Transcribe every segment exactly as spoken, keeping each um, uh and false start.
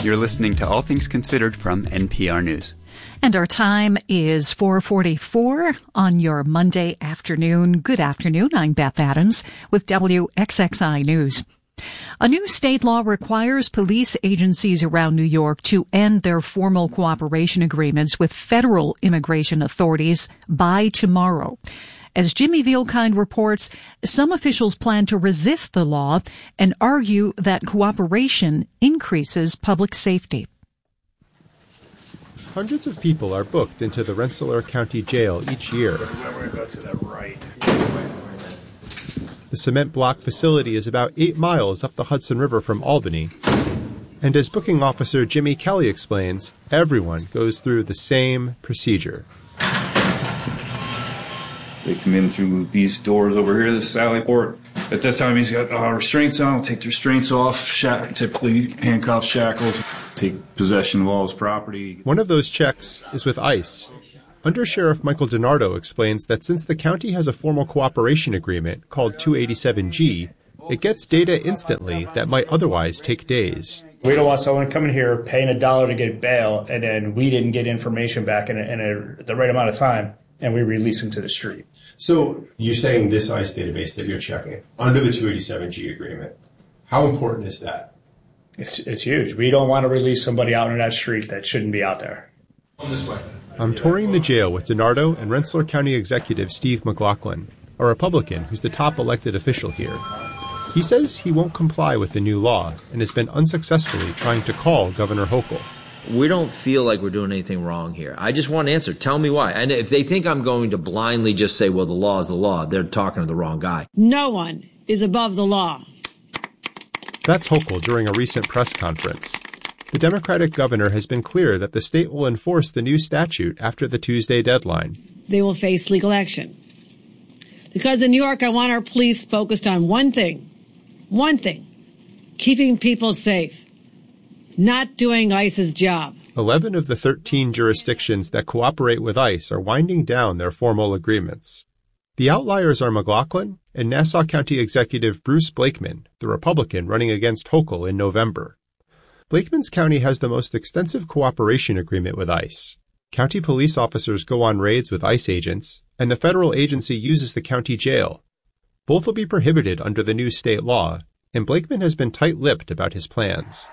You're listening to All Things Considered from N P R News. And our time is four forty-four on your Monday afternoon. Good afternoon. I'm Beth Adams with W X X I News. A new state law requires police agencies around New York to end their formal cooperation agreements with federal immigration authorities by tomorrow. As Jimmy Vielkind reports, some officials plan to resist the law and argue that cooperation increases public safety. Hundreds of people are booked into the Rensselaer County Jail each year. The cement block facility is about eight miles up the Hudson River from Albany. And as booking officer Jimmy Kelly explains, everyone goes through the same procedure. They come in through these doors over here, this Sally Port. At this time, he's got uh, restraints on. We'll take the restraints off, sha- typically handcuffs, shackles, take possession of all his property. One of those checks is with ICE. Under Sheriff Michael DiNardo explains that since the county has a formal cooperation agreement called two eighty-seven G, it gets data instantly that might otherwise take days. We don't want someone coming here paying a dollar to get bail, and then we didn't get information back in, a, in a, the right amount of time, and we release them to the street. So you're saying this ICE database that you're checking under the two eighty-seven G agreement, how important is that? It's it's huge. We don't want to release somebody out on that street that shouldn't be out there. On this way. I'm touring the jail with DiNardo and Rensselaer County Executive Steve McLaughlin, a Republican who's the top elected official here. He says he won't comply with the new law and has been unsuccessfully trying to call Governor Hochul. We don't feel like we're doing anything wrong here. I just want an answer. Tell me why. And if they think I'm going to blindly just say, well, the law is the law, they're talking to the wrong guy. No one is above the law. That's Hochul during a recent press conference. The Democratic governor has been clear that the state will enforce the new statute after the Tuesday deadline. They will face legal action. Because in New York, I want our police focused on one thing. One thing. Keeping people safe. Not doing ICE's job. Eleven of the thirteen jurisdictions that cooperate with ICE are winding down their formal agreements. The outliers are McLaughlin and Nassau County Executive Bruce Blakeman, the Republican running against Hochul in November. Blakeman's county has the most extensive cooperation agreement with ICE. County police officers go on raids with ICE agents, and the federal agency uses the county jail. Both will be prohibited under the new state law, and Blakeman has been tight-lipped about his plans.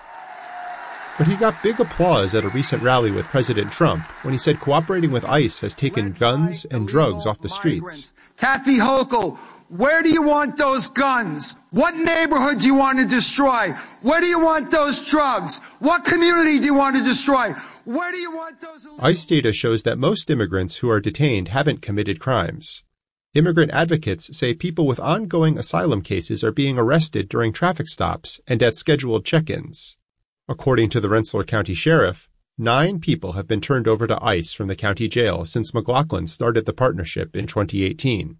But he got big applause at a recent rally with President Trump when he said cooperating with ICE has taken guns and drugs off the streets. Kathy Hochul, where do you want those guns? What neighborhood do you want to destroy? Where do you want those drugs? What community do you want to destroy? Where do you want those... ICE data shows that most immigrants who are detained haven't committed crimes. Immigrant advocates say people with ongoing asylum cases are being arrested during traffic stops and at scheduled check-ins. According to the Rensselaer County Sheriff, nine people have been turned over to ICE from the county jail since McLaughlin started the partnership in twenty eighteen.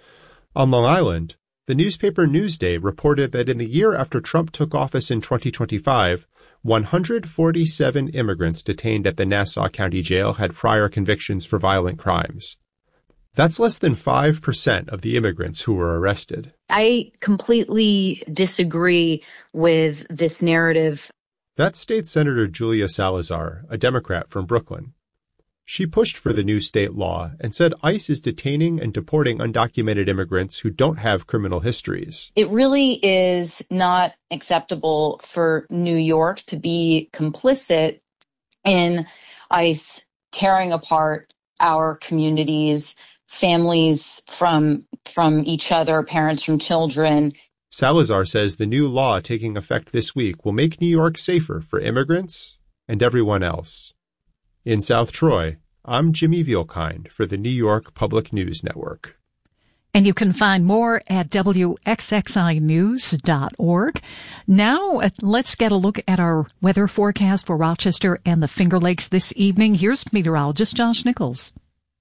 On Long Island, the newspaper Newsday reported that in the year after Trump took office in twenty twenty-five, one hundred forty-seven immigrants detained at the Nassau County Jail had prior convictions for violent crimes. That's less than five percent of the immigrants who were arrested. I completely disagree with this narrative. That's State Senator Julia Salazar, a Democrat from Brooklyn. She pushed for the new state law and said ICE is detaining and deporting undocumented immigrants who don't have criminal histories. It really is not acceptable for New York to be complicit in ICE tearing apart our communities, families from from each other, parents from children. Salazar says the new law taking effect this week will make New York safer for immigrants and everyone else. In South Troy, I'm Jimmy Vielkind for the New York Public News Network. And you can find more at W X X I news dot org. Now, let's get a look at our weather forecast for Rochester and the Finger Lakes this evening. Here's meteorologist Josh Nichols.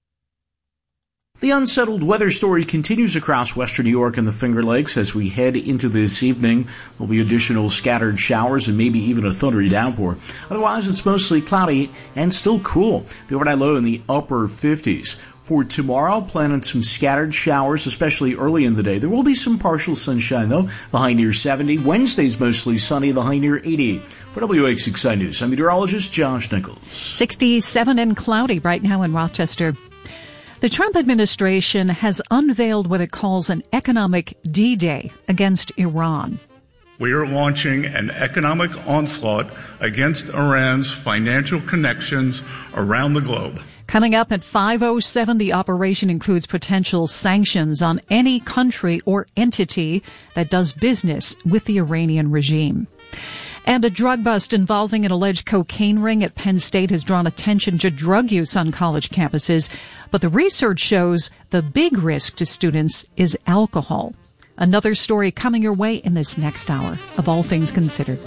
The unsettled weather story continues across western New York and the Finger Lakes as we head into this evening. There'll be additional scattered showers and maybe even a thundery downpour. Otherwise, it's mostly cloudy and still cool. The overnight low in the upper fifties. For tomorrow, plan on some scattered showers, especially early in the day. There will be some partial sunshine, though. The high near seventy. Wednesday's mostly sunny, the high near eighty. For W X six I News, I'm meteorologist Josh Nichols. sixty-seven and cloudy right now in Rochester. The Trump administration has unveiled what it calls an economic D-Day against Iran. We are launching an economic onslaught against Iran's financial connections around the globe. Coming up at five oh seven, the operation includes potential sanctions on any country or entity that does business with the Iranian regime. And a drug bust involving an alleged cocaine ring at Penn State has drawn attention to drug use on college campuses. But the research shows the big risk to students is alcohol. Another story coming your way in this next hour of All Things Considered.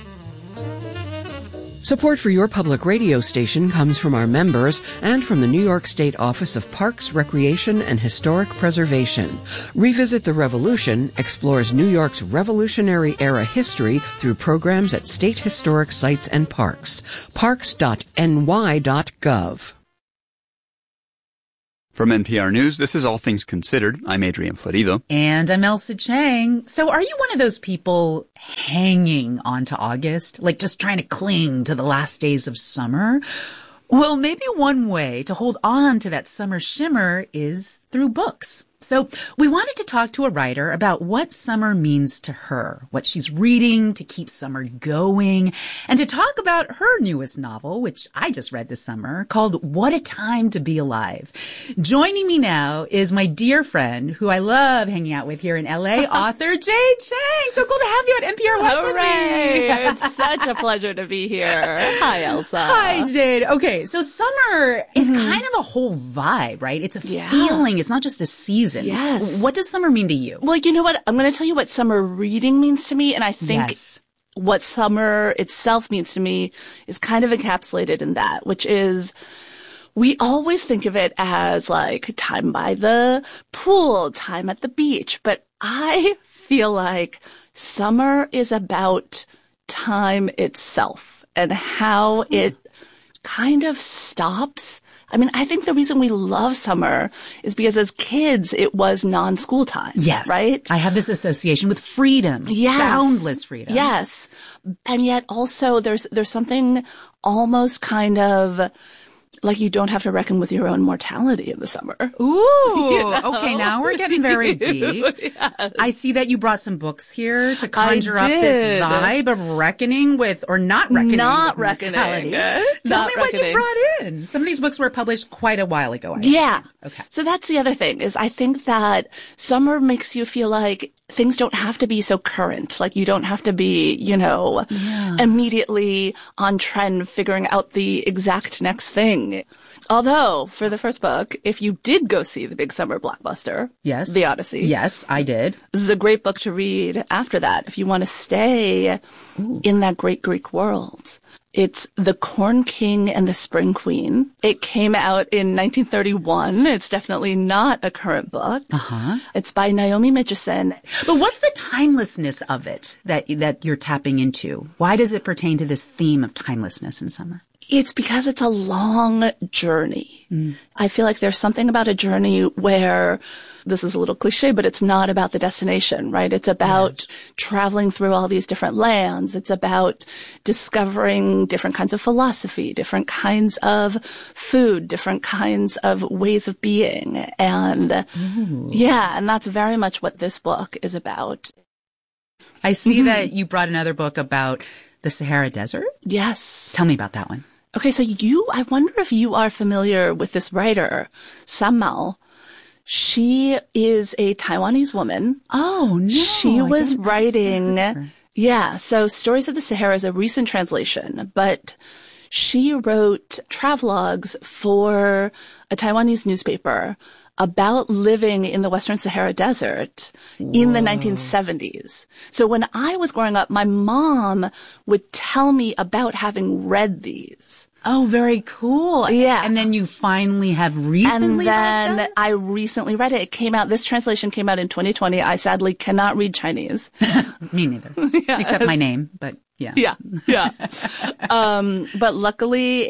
Support for your public radio station comes from our members and from the New York State Office of Parks, Recreation, and Historic Preservation. Revisit the Revolution explores New York's Revolutionary-era history through programs at state historic sites and parks. parks dot n y dot gov. From N P R News, this is All Things Considered. I'm Adrian Florido. And I'm Elsa Chang. So are you one of those people hanging on to August? Like just trying to cling to the last days of summer? Well, maybe one way to hold on to that summer shimmer is through books. So we wanted to talk to a writer about what summer means to her, what she's reading to keep summer going, and to talk about her newest novel, which I just read this summer, called What a Time to Be Alive. Joining me now is my dear friend, who I love hanging out with here in L A, author Jade Chang. So cool to have you at N P R West with me. Hooray! It's such a pleasure to be here. Hi, Elsa. Hi, Jade. Okay, so summer is mm-hmm. kind of a whole vibe, right? It's a yeah. feeling. It's not just a season. Yes. What does summer mean to you? Well, you know what? I'm going to tell you what summer reading means to me, and I think yes. what summer itself means to me is kind of encapsulated in that, which is we always think of it as like time by the pool, time at the beach, but I feel like summer is about time itself and how it kind of stops. I mean, I think the reason we love summer is because as kids, it was non-school time. Yes. Right? I have this association with freedom. Yes. Boundless freedom. Yes. And yet also there's, there's something almost kind of like you don't have to reckon with your own mortality in the summer. Ooh. You know? Okay, now we're getting very deep. Yes. I see that you brought some books here to conjure up this vibe of reckoning with, or not reckoning Not with reckoning. mortality. Not Tell me reckoning. what you brought in. Some of these books were published quite a while ago. I yeah. Okay. So that's the other thing is I think that summer makes you feel like things don't have to be so current. Like you don't have to be, you know, yeah. immediately on trend figuring out the exact next thing. Although, for the first book, if you did go see the big summer blockbuster, yes, The Odyssey. Yes, I did. This is a great book to read after that if you want to stay Ooh. in that great Greek world. It's The Corn King and the Spring Queen. It came out in nineteen thirty-one. It's definitely not a current book. Uh-huh. It's by Naomi Mitchison. But what's the timelessness of it that that you're tapping into? Why does it pertain to this theme of timelessness in summer? It's because it's a long journey. Mm. I feel like there's something about a journey where this is a little cliche, but it's not about the destination, right? It's about yeah. traveling through all these different lands. It's about discovering different kinds of philosophy, different kinds of food, different kinds of ways of being. And Ooh. yeah, and that's very much what this book is about. I see mm-hmm. that you brought another book about the Sahara Desert. Yes. Tell me about that one. Okay, so you, I wonder if you are familiar with this writer, Sam Mao. She is a Taiwanese woman. Oh, no. She was writing, yeah, so Stories of the Sahara is a recent translation, but she wrote travelogues for a Taiwanese newspaper about living in the Western Sahara Desert Whoa. in the nineteen seventies. So when I was growing up, my mom would tell me about having read these. Oh, very cool. Yeah. And then you finally have recently And then read them? I recently read it. It came out, this translation came out in twenty twenty. I sadly cannot read Chinese. Me neither. Yes. Except my name, but yeah. Yeah, yeah. um, but luckily a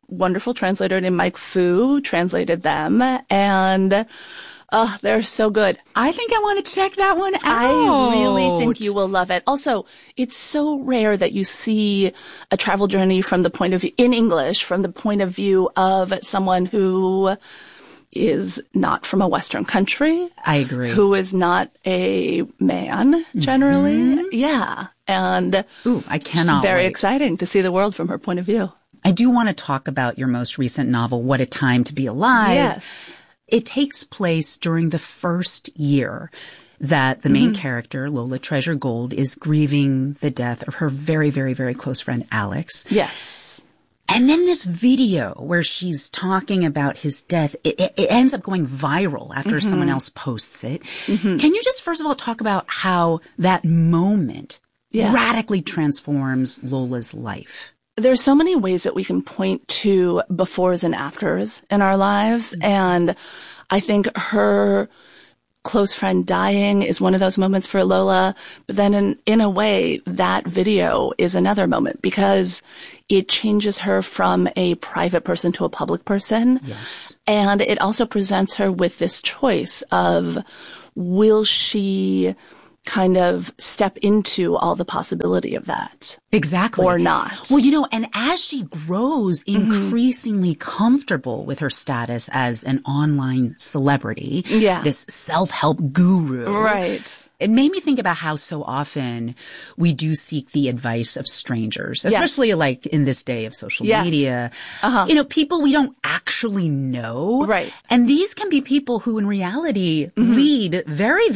wonderful translator named Mike Fu translated them, and oh, they're so good. I think I want to check that one out. I really think you will love it. Also, it's so rare that you see a travel journey from the point of view, in English, from the point of view of someone who is not from a Western country. I agree. Who is not a man, generally. Mm-hmm. Yeah. And ooh, I cannot it's very wait. exciting to see the world from her point of view. I do want to talk about your most recent novel, What a Time to Be Alive. Yes. It takes place during the first year that the main mm-hmm. character, Lola Treasure Gold, is grieving the death of her very, very, very close friend, Alex. Yes. And then this video where she's talking about his death, it, it, it ends up going viral after mm-hmm. someone else posts it. Mm-hmm. Can you just first of all talk about how that moment yeah. radically transforms Lola's life? There's so many ways that we can point to befores and afters in our lives. Mm-hmm. And I think her close friend dying is one of those moments for Lola. But then in, in a way, that video is another moment because it changes her from a private person to a public person. Yes. And it also presents her with this choice of, will she kind of step into all the possibility of that. Exactly. Or not. Well, you know, and as she grows increasingly mm-hmm. comfortable with her status as an online celebrity, yeah. this self-help guru. Right. It made me think about how so often we do seek the advice of strangers, especially yes. like in this day of social yes. media. Uh-huh. You know, people we don't actually know. Right. And these can be people who in reality mm-hmm. lead very,